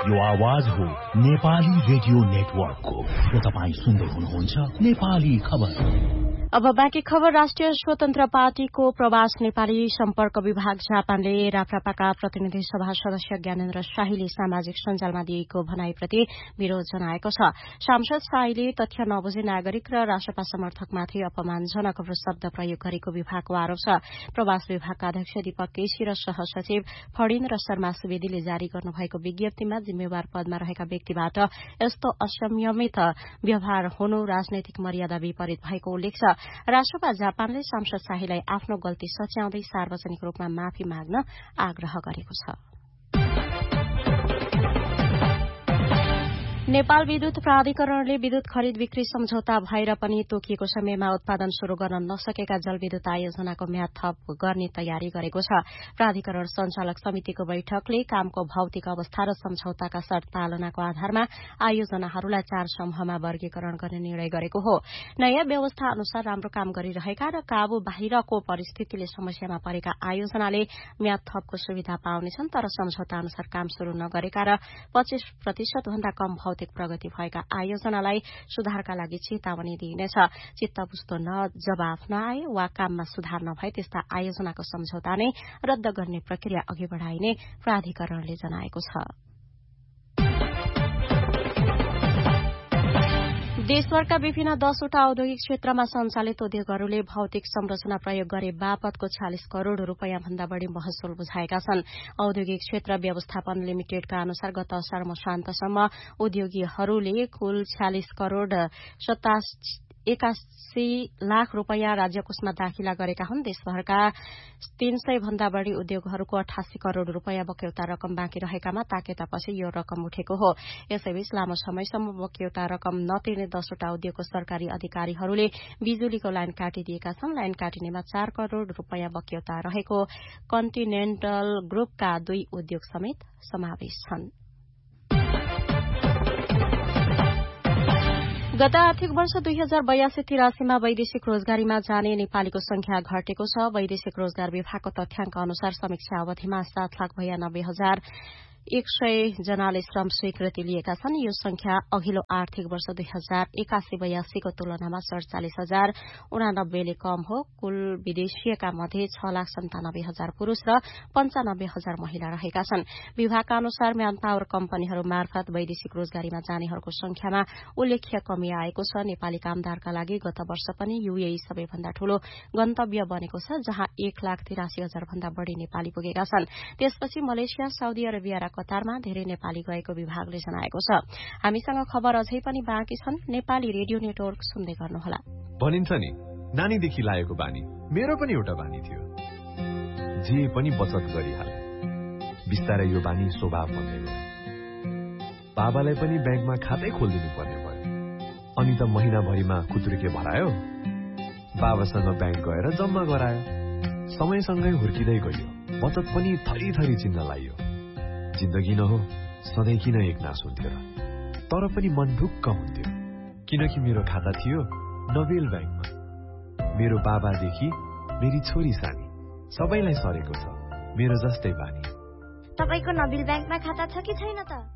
यो आवाज हो नेपाली रेडियो नेटवर्कको र तपाईँ सुन्दै हुनुहुन्छ नेपाली खबर। अब बाँकी खबर। राष्ट्रिय स्वतन्त्र पार्टीको प्रवास नेपाली सम्पर्क विभाग जापानले राप्रपाका प्रतिनिधि सभा सदस्य ज्ञानेन्द्र शाहीले सामाजिक सञ्जालमा दिएको भनाईप्रति विरोध जनाएको छ। सांसद शाहीले तथ्य नबुझे नागरिक र राष्ट्रपा समर्थकमाथि अपमानजनक शब्द प्रयोग गरेको विभागको आरोप छ। प्रवास विभागका अध्यक्ष दीपक केसी र सहसचिव फणीन्द्र शर्मा सुवेदीले जारी गर्नुभएको विज्ञप्तिमा जिम्मेवार पदमा रहेका व्यक्तिबाट यस्तो असंयमित व्यवहार हुनु राजनैतिक मर्यादा विपरीत भएको उल्लेख छ। राष्ट्रपा जापानले सांसद शाहीलाई आफ्नो गल्ती सच्याउँदै सार्वजनिक रूपमा माफी माग्न आग्रह गरेको छ। नेपाल विद्युत प्राधिकरणले विद्युत खरिद बिक्री सम्झौता भएर पनि तोकिएको समयमा उत्पादन शुरू गर्न नसकेका जलविद्युत आयोजनाको म्याद थप गर्ने तयारी गरेको छ। प्राधिकरण सञ्चालक समितिको बैठकले कामको भौतिक अवस्था र सम्झौताका शर्त पालनाको आधारमा आयोजनाहरूलाई 4 समूहमा वर्गीकरण गर्ने निर्णय गरेको हो। नयाँ व्यवस्था अनुसार राम्रो काम गरिरहेका र काबू बाहिरको परिस्थितिले समस्यामा परेका आयोजनाले म्याद थपको सुविधा पाउनेछन्, तर सम्झौता अनुसार काम शुरू नगरेका र 25% भन्दा कम भौतिक प्रगति भएका आयोजनालाई सुधारका लागि चेतावनी दिइनेछ। चित्तबुझ्दो जवाफ नआए वा काममा सुधार नभए त्यस्ता आयोजनाको सम्झौता नै रद्द गर्ने प्रक्रिया अघि बढ़ाइने प्राधिकरणले जनाएको छ। देशभरका विभिन्न 10वटा औद्योगिक क्षेत्रमा सञ्चालित उद्योगहरूले भौतिक संरचना प्रयोग गरे बापतको 46 करोड़ रूपियाँ भन्दा बढ़ी महसुल बुझाएका छन्। औद्योगिक क्षेत्र व्यवस्थापन लिमिटेडका अनुसार गत असार मसान्तसम्म उद्योगीहरूले कुल 46 करोड़ 81 लाख रूपियाँ राज्य कोषमा दाखिला गरेका हुन्। देशभरका 300 भन्दा बढ़ी उद्योगहरूको 88 करोड़ रूपियाँ बक्यौता रकम बाँकी रहेकामा ताकेतापछि यो रकम उठेको हो। यसैबीच लामो समयसम्म बक्यौता रकम नतिर्ने 10वटा उद्योगको सरकारी अधिकारीहरूले बिजुलीको लाइन काटिदिएका छन्। लाइन काटिनेमा 4 करोड़ रूपियाँ बक्यौता रहेको कन्टिनेन्टल ग्रुपका 2 उद्योग समेत समावेश छन्। गत आर्थिक वर्ष 2082-83 मा वैदेशिक रोजगारीमा जाने नेपालीको संख्या घटेको छ। वैदेशिक रोजगार विभागको तथ्याङ्क अनुसार समीक्षा अवधिमा 7,92,100 जनाले श्रम स्वीकृति लिएका छन्। यो संख्या अघिल्लो आर्थिक वर्ष 2081-82 को तुलनामा 47,089 ले कम हो। कुल विदेशीयका मध्ये 6,97,000 पुरूष र 95,000 महिला रहेका छन्। विभागका अनुसार म्यान पावर कम्पनीहरू मार्फत वैदेशिक रोजगारीमा जानेहरूको संख्यामा उल्लेख्य कमी आएको छ। नेपाली कामदारका लागि गत वर्ष पनि यूएई सबैभन्दा ठूलो गन्तव्य बनेको छ, जहाँ 1,83,000 भन्दा बढ़ी नेपाली पुगेका छन्। त्यसपछि मलेसिया, साउदी अरेबिया र कतारमा धेरै नेपाली गएको विभागले जनाएको छ। हामीसँग खबर अझै पनि बाँकी छन्। नेपाली रेडियो नेटवर्क सुन्दै गर्नुहोला। भनिन्छ नि, नानीदेखि लागेको बानी मेरो पनि एउटा बानी थियो। जे पनि बचत गरिहाले। बिस्तारै यो बानी स्वभाव बन्दै गयो। बाबालाई पनि ब्याङ्कमा खातै खोलिदिनु पर्ने भयो। अनि त महिनाभरिमा खुत्रुके भरायो। बाबासँग ब्याङ्क गएर जम्मा गरायो। समयसँगै हुर्किँदै गयो। बचत पनि थरी चिन्न लाग्यो। जिन्दगी न हो, सधैँ किन एक नास हुन्थ्यो र? तर पनि मन ढुक्क हुन्थ्यो, किनकि मेरो खाता थियो नोबेल ब्याङ्कमा। मेरो बाबादेखि मेरी छोरी सानी सबैलाई सरेको छ मेरो जस्तै बानी। तपाईको नोबेल ब्याङ्कमा खाता छ कि छैन त?